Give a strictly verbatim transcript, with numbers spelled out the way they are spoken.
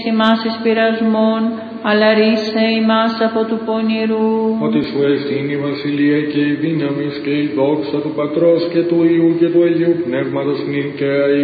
ημάς εις πειρασμόν, αλλά ρίσε ημάς από του πονηρού. Ότι σου εστίν η βασιλεία και η δύναμις και η δόξα του Πατρός και του Υιού και του Αγίου Πνεύματος νυν και αεί